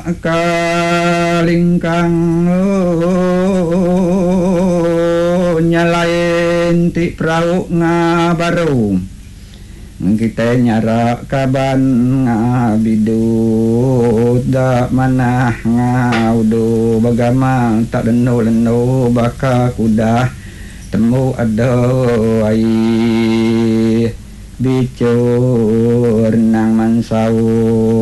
kalingkang nyalain ti prau ngabaru kita nyara kaban ngabidut da manah ngaudu bagama tak leno baka kuda temu ada ai bicur nang mansau